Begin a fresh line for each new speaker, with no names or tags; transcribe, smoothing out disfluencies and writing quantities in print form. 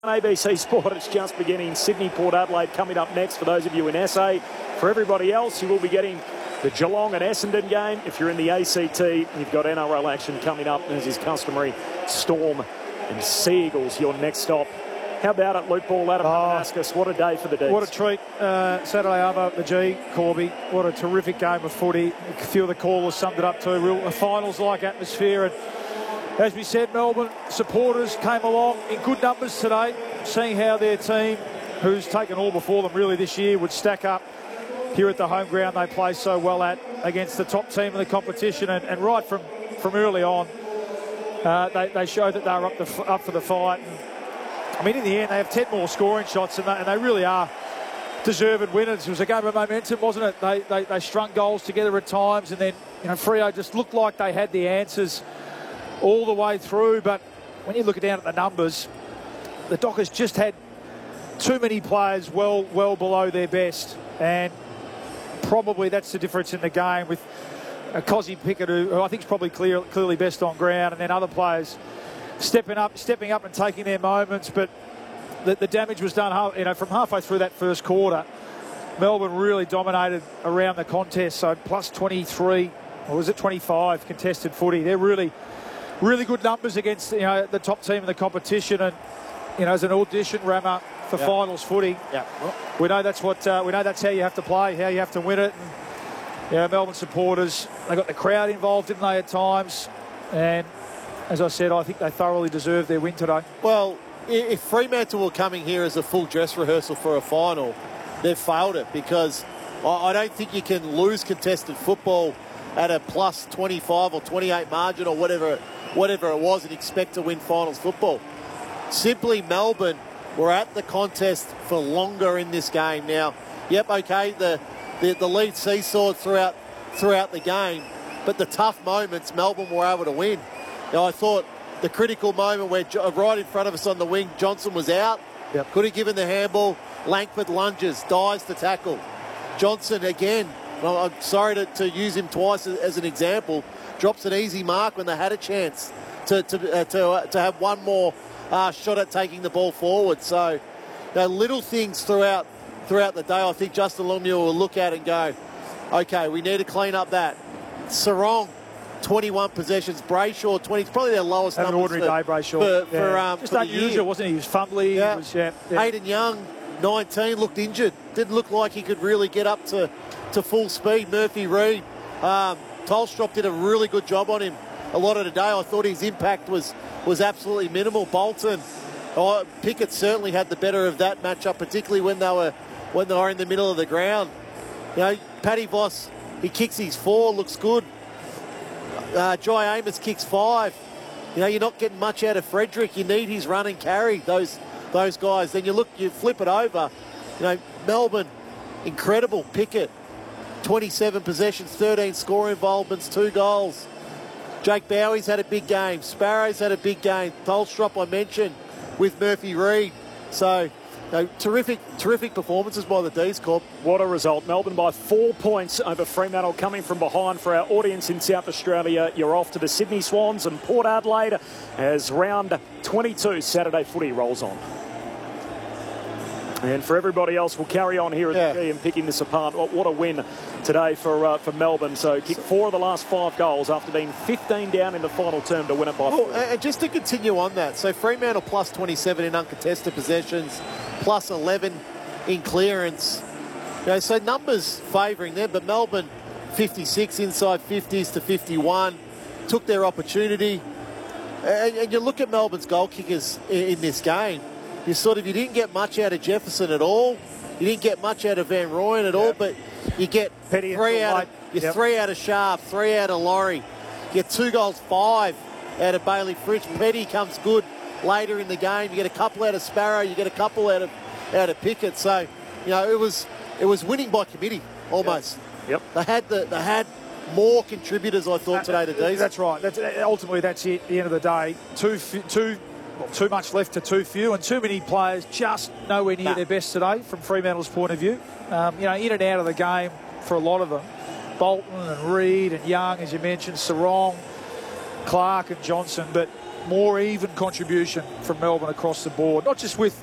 ABC Sport, it's just beginning. Sydney, Port Adelaide coming up next for those of you in SA. For everybody else, you will be getting the Geelong and Essendon game. If you're in the ACT, you've got NRL action coming up, as is customary. Storm and Sea Eagles, your next stop. How about it, Luke Ball, Adam Damascus? What a day for the Deeds.
What a treat. Saturday over at the G, Corby. What a terrific game of footy. A few of the callers summed it up to a finals-like atmosphere. And as we said, Melbourne supporters came along in good numbers today, seeing how their team, who's taken all before them really this year, would stack up here at the home ground they play so well at against the top team in the competition. And right from early on, they showed that they were up for the fight. And, I mean, in the end, they have 10 more scoring shots, and they really are deserved winners. It was a game of momentum, wasn't it? They strung goals together at times, and then Freo just looked like they had the answers all the way through. But when you look down at the numbers, the Dockers just had too many players well below their best, and probably that's the difference in the game with Cozzy Pickett, who I think is probably clearly best on ground, and then other players stepping up and taking their moments. But the damage was done, from halfway through that first quarter. Melbourne really dominated around the contest, so plus 23, or was it 25 contested footy. They're really good numbers against the top team in the competition, and as an audition rammer for finals footy, we know that's how you have to play, how you have to win it. And, Melbourne supporters, they got the crowd involved, didn't they, at times? And as I said, I think they thoroughly deserved their win today.
Well, if Fremantle were coming here as a full dress rehearsal for a final, they've failed it, because I don't think you can lose contested football at a plus 25 or 28 margin or whatever it was and expect to win finals football. Simply, Melbourne were at the contest for longer in this game. Now, okay, the lead seesawed throughout the game, but the tough moments, Melbourne were able to win. Now, I thought the critical moment where right in front of us on the wing, Johnson was out, could have given the handball. Langford lunges, dives to tackle. Johnson again, I'm sorry to use him twice as an example, drops an easy mark when they had a chance to have one more shot at taking the ball forward. So, little things throughout the day, I think Justin Longmuir will look at and go, okay, we need to clean up that. Sarong, 21 possessions. Brayshaw, 20. It's probably their lowest
number. An ordinary day, Brayshaw. Just unusual, wasn't he? He was fumbly.
Hayden Young, 19, looked injured. Didn't look like he could really get up to full speed. Murphy Reid. Tolstrop did a really good job on him a lot of the day. I thought his impact was absolutely minimal. Bolton, Pickett certainly had the better of that matchup, particularly when they were in the middle of the ground. Paddy Voss, he kicks his 4, looks good. Jai Amos kicks 5. You're not getting much out of Frederick. You need his run and carry, those guys. Then you flip it over. Melbourne, incredible. Pickett, 27 possessions, 13 score involvements, 2 goals. Jake Bowie's had a big game. Sparrow's had a big game. Tolstrop, I mentioned, with Murphy Reid. So, terrific performances by the D's, Corp.
What a result. Melbourne by 4 points over Fremantle, coming from behind. For our audience in South Australia, you're off to the Sydney Swans and Port Adelaide as round 22 Saturday footy rolls on. And for everybody else, we'll carry on here at the G and picking this apart. What a win today for Melbourne. So kicked 4 of the last 5 goals after being 15 down in the final term to win it by 4.
And just to continue on that, so Fremantle plus 27 in uncontested possessions, plus 11 in clearance. So numbers favouring them, but Melbourne 56 inside 50s to 51, took their opportunity. And you look at Melbourne's goal kickers in this game. You didn't get much out of Jefferson at all. You didn't get much out of Van Rooyen at all, but you get 3 out of Sharp, 3 out of Laurie. You get 2 goals, 5 out of Bailey Fritsch. Petty comes good later in the game. You get a couple out of Sparrow. You get a couple out of Pickett. So, it was winning by committee almost.
Yep.
They had more contributors, I thought, today to D's.
That's right. Ultimately that's it. At the end of the day, too much left to too few, and too many players just nowhere near their best today from Fremantle's point of view. In and out of the game for a lot of them. Bolton and Reid and Young, as you mentioned, Sarong, Clark and Johnson. But more even contribution from Melbourne across the board, not just with